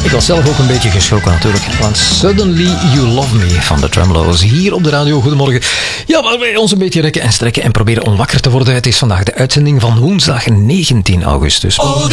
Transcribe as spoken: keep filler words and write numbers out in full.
Ik was zelf ook een beetje geschrokken natuurlijk. Want Suddenly You Love Me van de Tremolo's hier op de radio. Goedemorgen. Ja, waar wij ons een beetje rekken en strekken en proberen onwakker te worden. Het is vandaag de uitzending van woensdag negentien augustus. All